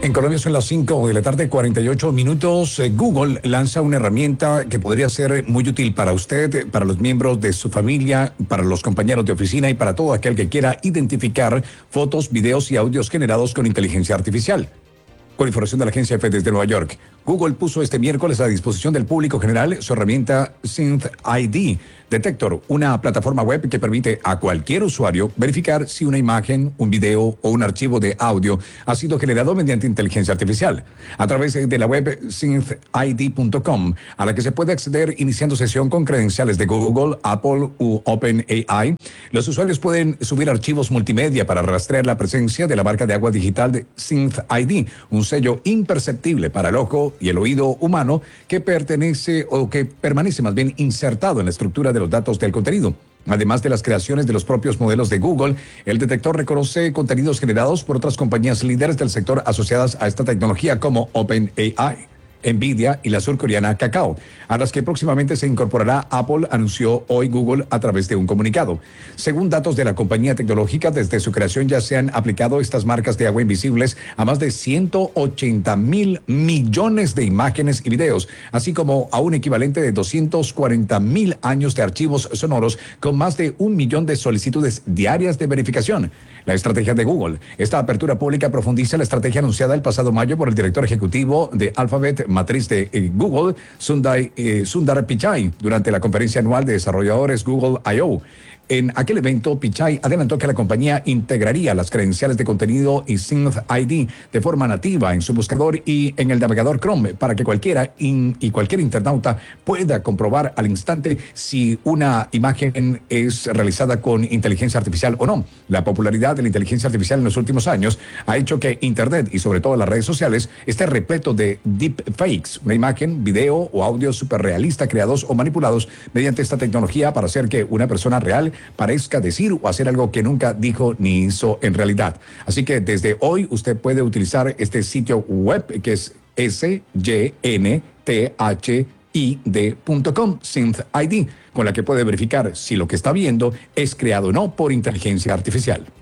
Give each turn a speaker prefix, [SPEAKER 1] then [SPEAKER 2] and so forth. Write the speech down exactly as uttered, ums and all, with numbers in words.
[SPEAKER 1] En Colombia son las cinco de la tarde, cuarenta y ocho minutos. Eh, Google lanza una herramienta que podría ser muy útil para usted, para los miembros de su familia, para los compañeros de oficina y para todo aquel que quiera identificar fotos, videos y audios generados con inteligencia artificial. Con información de la agencia F desde Nueva York, Google puso este miércoles a disposición del público general su herramienta Synth I D Detector, una plataforma web que permite a cualquier usuario verificar si una imagen, un video o un archivo de audio ha sido generado mediante inteligencia artificial. A través de la web synth I D punto com, a la que se puede acceder iniciando sesión con credenciales de Google, Apple u OpenAI, los usuarios pueden subir archivos multimedia para rastrear la presencia de la marca de agua digital de Synth I D, un sello imperceptible para el ojo y el oído humano que pertenece o que permanece más bien insertado en la estructura de los datos del contenido. Además de las creaciones de los propios modelos de Google, el detector reconoce contenidos generados por otras compañías líderes del sector asociadas a esta tecnología como OpenAI, Nvidia y la surcoreana Kakao, a las que próximamente se incorporará Apple, anunció hoy Google a través de un comunicado. Según datos de la compañía tecnológica, desde su creación ya se han aplicado estas marcas de agua invisibles a más de ciento ochenta mil millones de imágenes y videos, así como a un equivalente de doscientos cuarenta mil años de archivos sonoros con más de un millón de solicitudes diarias de verificación. La estrategia de Google. Esta apertura pública profundiza la estrategia anunciada el pasado mayo por el director ejecutivo de Alphabet, matriz de eh, Google, Sundar, eh, Sundar Pichai, durante la conferencia anual de desarrolladores Google I O En aquel evento, Pichai adelantó que la compañía integraría las credenciales de contenido y Synth I D de forma nativa en su buscador y en el navegador Chrome para que cualquiera in, y cualquier internauta pueda comprobar al instante si una imagen es realizada con inteligencia artificial o no. La popularidad de la inteligencia artificial en los últimos años ha hecho que Internet y sobre todo las redes sociales esté repleto de deepfakes, una imagen, video o audio superrealista creados o manipulados mediante esta tecnología para hacer que una persona real parezca decir o hacer algo que nunca dijo ni hizo en realidad. Así que desde hoy usted puede utilizar este sitio web que es S Y N T H I D punto com, Synth I D, con la que puede verificar si lo que está viendo es creado o no por inteligencia artificial.